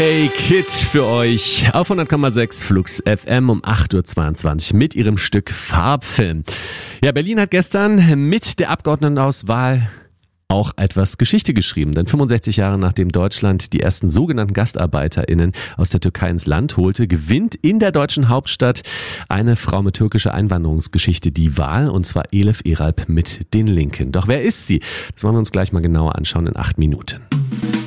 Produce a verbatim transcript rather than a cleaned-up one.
Hey Kid für euch auf hundert Komma sechs Flux F M um acht Uhr zweiundzwanzig mit ihrem Stück Farbfilm. Ja, Berlin hat gestern mit der Abgeordnetenauswahl auch etwas Geschichte geschrieben, denn fünfundsechzig Jahre nachdem Deutschland die ersten sogenannten GastarbeiterInnen aus der Türkei ins Land holte, gewinnt in der deutschen Hauptstadt eine Frau mit türkischer Einwanderungsgeschichte die Wahl, und zwar Elif Eralp mit den Linken. Doch wer ist sie? Das wollen wir uns gleich mal genauer anschauen in acht Minuten.